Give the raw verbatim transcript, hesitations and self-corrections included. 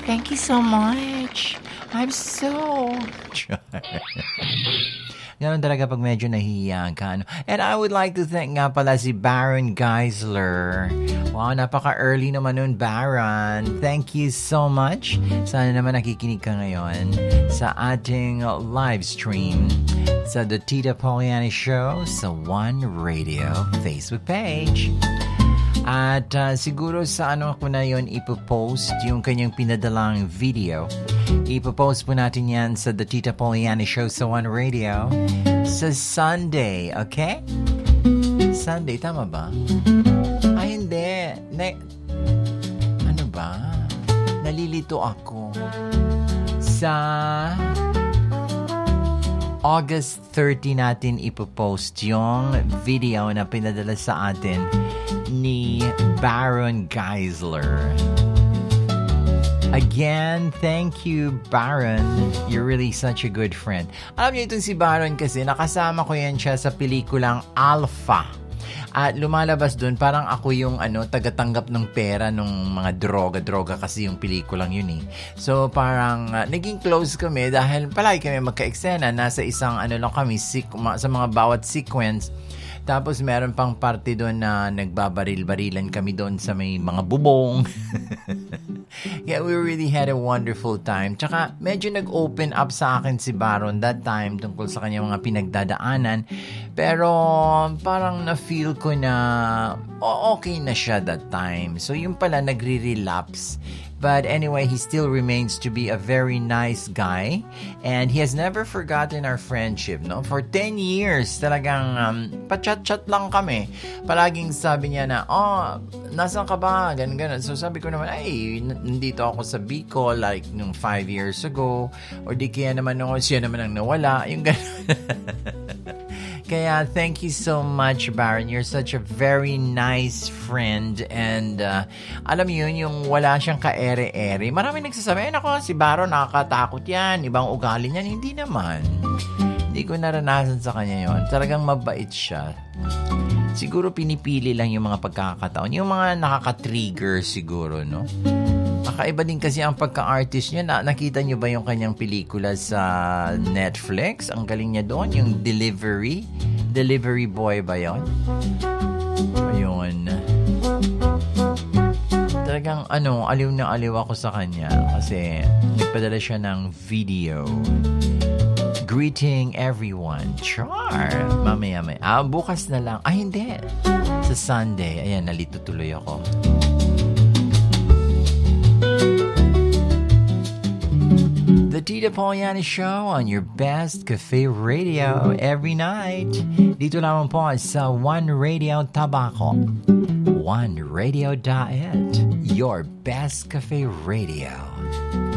Thank you so much. I'm so... Ganun talaga pag medyo nahihiya ka. Ano? And I would like to thank nga pala si Baron Geisler. Wow, napaka-early naman nun, Baron. Thank you so much. Sana naman nakikinig ka ngayon sa ating live stream sa The Tita Poliani Show sa One Radio Facebook page. At uh, siguro sa ano ko na yun ipopost yung kanyang pinadalang video. Ipopost po natin yan sa The Tita Poliani Show sa One Radio sa Sunday, okay? Sunday, tama ba? Ay, hindi. Na- ano ba? Nalilito ako. Sa August thirtieth natin ipopost yung video na pinadala sa atin ni Baron Geisler. Again, thank you, Baron. You're really such a good friend. Alam niyo itong si Baron kasi nakasama ko yan siya sa pelikulang Alpha. At lumalabas dun, parang ako yung ano, tagatanggap ng pera ng mga droga-droga kasi yung pelikulang yun eh. So parang uh, naging close kami dahil palagi kami magka-eksena. Nasa isang ano lang kami, sik- sa mga bawat sequence. Tapos meron pang parte doon na nagbabaril-barilan kami doon sa may mga bubong. Yeah, we really had a wonderful time. Tsaka medyo nag-open up sa akin si Baron that time tungkol sa kanyang mga pinagdadaanan. Pero parang na-feel ko na oh, okay na siya that time. So yung pala nagre-relapse. But anyway, he still remains to be a very nice guy. And he has never forgotten our friendship, no? For ten years, talagang um, pa-chat-chat lang kami. Palaging sabi niya na, oh, nasan ka ba? Ganun, ganun. So sabi ko naman, ay, nandito ako sa Bicol like nung five years ago. Or di kaya naman nung siya naman ang nawala. Yung ganun. Kaya thank you so much, Baron. You're such a very nice friend. And uh, alam mo yun, yung wala siyang ka-ere-ere. Marami nagsasabi, ay nako, si Baron nakakatakot yan. Ibang ugali niyan. Hindi naman. Hindi ko naranasan sa kanya yun. Talagang mabait siya. Siguro pinipili lang yung mga pagkakataon. Yung mga nakaka-trigger siguro, no? Kakaiba din kasi ang pagka-artist niya. Na, nakita niyo ba yung kanyang pelikula sa Netflix? Ang galing niya doon, yung Delivery. Delivery Boy ba yun? Ayun. Talagang ano, aliw na aliw ako sa kanya kasi nagpadala siya ng video. Greeting everyone. Char! Mamaya may. Ah, bukas na lang. Ah, hindi. Sa Sunday. Ayan, nalito tuloy ako. The Tita Poliani Show on your best cafe radio every night. Dito lamang po sa One Radio Tabaco. One Radio dot it. Your best cafe radio.